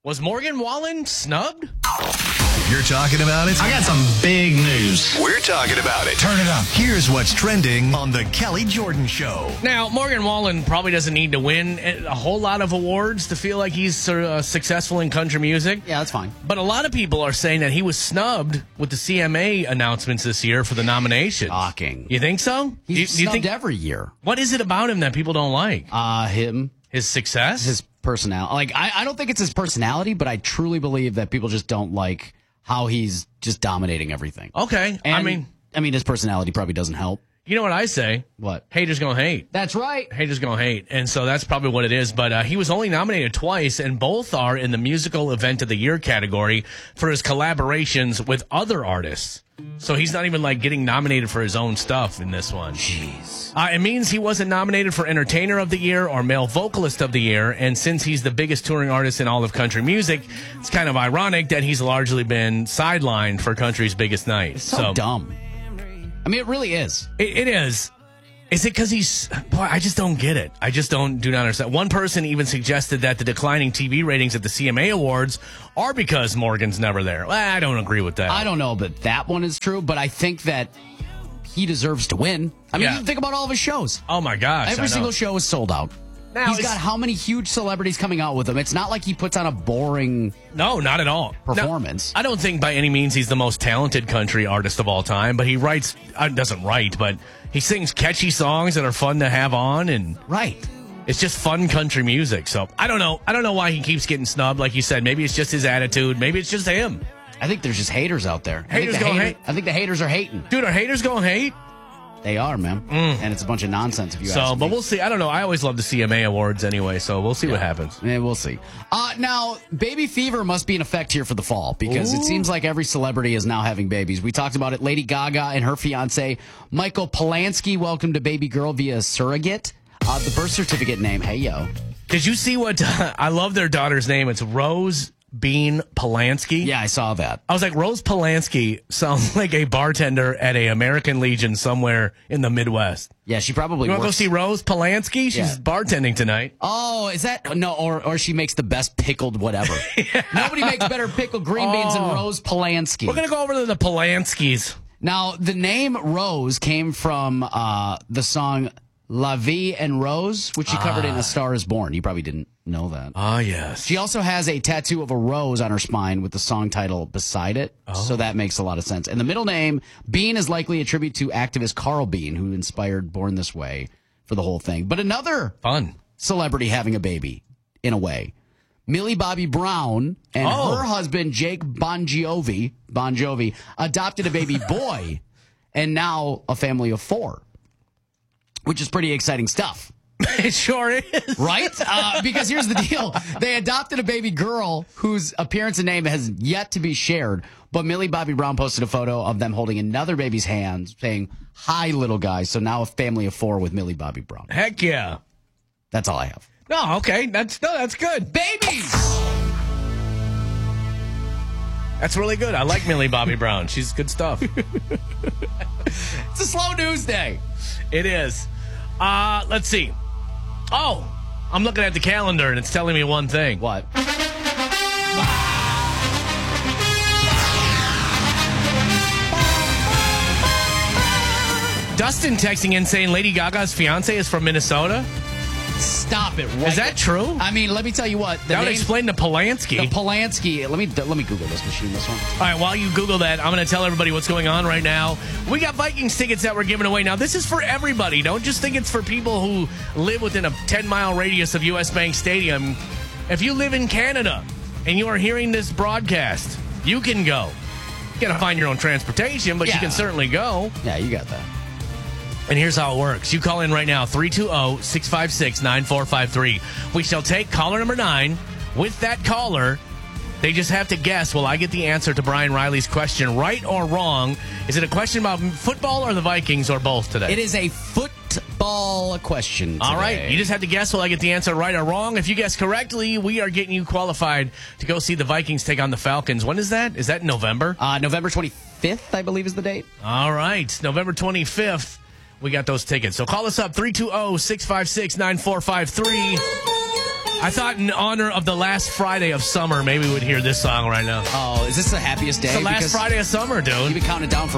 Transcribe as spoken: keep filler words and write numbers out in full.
Was Morgan Wallen snubbed? You're talking about it? I got some big news. We're talking about it. Turn it up. Here's what's trending on The Kelly Jordan Show. Now, Morgan Wallen probably doesn't need to win a whole lot of awards to feel like he's uh, successful in country music. Yeah, that's fine. But a lot of people are saying that he was snubbed with the C M A announcements this year for the nomination. Shocking. You think so? He's do, you- do you snubbed think, every year. What is it about him that people don't like? Uh, him, His success? his personality. Like, I, I don't think it's his personality, but I truly believe that people just don't like how he's just dominating everything. Okay. And, I mean, I mean, his personality probably doesn't help. you know what I say? What? Haters gonna hate. That's right. Haters gonna hate. And so that's probably what it is. But uh, he was only nominated twice, and both are in the Musical Event of the Year category for his collaborations with other artists. So he's not even like getting nominated for his own stuff in this one. Jeez. Uh, it means he wasn't nominated for Entertainer of the Year or Male Vocalist of the Year. And since he's the biggest touring artist in all of country music, it's kind of ironic that he's largely been sidelined for country's biggest night. It's so, dumb. I mean, it really is. It, it is. Is it because he's... Boy, I just don't get it. I just don't do not understand. One person even suggested that the declining T V ratings at the C M A Awards are because Morgan's never there. Well, I don't agree with that. I don't know, but that one is true. But I think that he deserves to win. I mean, Yeah. you think about all of his shows. Oh, my gosh. I Every know. single show is sold out. Now, He's it's- got how many huge celebrities coming out with him? It's not like he puts on a boring No, not at all. performance. Now, I don't think by any means he's the most talented country artist of all time, but he writes... Uh, doesn't write, but he sings catchy songs that are fun to have on, and... Right. It's just fun country music. So I don't know. I don't know why he keeps getting snubbed. Like you said, maybe it's just his attitude. Maybe it's just him. I think there's just haters out there. I Haters think the gonna hater- hate. I think the haters are hating. Dude, are haters going to hate? They are, man. And it's a bunch of nonsense if you So, ask but me. we'll see. I don't know. I always love the C M A awards anyway, so we'll see what happens. Yeah, we'll see. Uh, now, baby fever must be in effect here for the fall because Ooh. it seems like every celebrity is now having babies. We talked about it. Lady Gaga and her fiance, Michael Polanski, welcomed a baby girl via surrogate. Uh, the birth certificate name, hey, yo. Did you see what? I love their daughter's name. It's Rose Bean Polanski. Yeah, I saw that. I was like, Rose Polanski sounds like a bartender at a American Legion somewhere in the Midwest. Yeah, she probably You want to go works. see Rose Polanski? She's Yeah. bartending tonight. Oh, is that no? Or or she makes the best pickled whatever. Nobody makes better pickled green beans than Oh. Rose Polanski. We're going to go over to the Polanskis. Now, the name Rose came from uh, the song La Vie en Rose, which she covered in A Star is Born. You probably didn't know that. Ah, yes. She also has a tattoo of a rose on her spine with the song title beside it. So that makes a lot of sense. And the middle name, Bean, is likely a tribute to activist Carl Bean, who inspired Born This Way for the whole thing. But another Fun. celebrity having a baby, in a way. Millie Bobby Brown and Oh. her husband, Jake Bon Jovi, Bon Jovi, adopted a baby boy and now a family of four, which is pretty exciting stuff. It sure is. Right? Uh, because here's the deal. They adopted a baby girl whose appearance and name has yet to be shared. But Millie Bobby Brown posted a photo of them holding another baby's hand saying, "Hi, little guy." So now a family of four with Millie Bobby Brown. Heck yeah. That's all I have. No, okay. That's no, that's good. Babies! That's really good. I like Millie Bobby Brown. She's good stuff. It's a slow news day. It is. Uh, let's see. Oh, I'm looking at the calendar and it's telling me one thing. What? Dustin texting in saying Lady Gaga's fiance is from Minnesota. Stop it. Right Is that true? I mean, let me tell you what. The That would name- explain the Polanski. The Polanski. Let me let me Google this machine. This one. All right, while you Google that, I'm going to tell everybody what's going on right now. We got Vikings tickets that we're giving away. Now, this is for everybody. Don't just think it's for people who live within a ten-mile radius of U S. Bank Stadium. If you live in Canada and you are hearing this broadcast, you can go. You got to find your own transportation, but you Yeah. can certainly go. Yeah, you got that. And here's how it works. You call in right now, three two zero, six five six, nine four five three. We shall take caller number nine. With that caller, they just have to guess, will I get the answer to Brian Riley's question, right or wrong? Is it a question about football or the Vikings or both today? It is a football question today. All right. You just have to guess, will I get the answer right or wrong? If you guess correctly, we are getting you qualified to go see the Vikings take on the Falcons. When is that? Is that in November? Uh, November twenty-fifth, I believe, is the date. All right. November twenty-fifth. We got those tickets. So call us up, three two zero, six five six, nine four five three. I thought in honor of the last Friday of summer, maybe we'd hear this song right now. Oh, is this the happiest day? It's the last Because Friday of summer, dude. you've been counting down for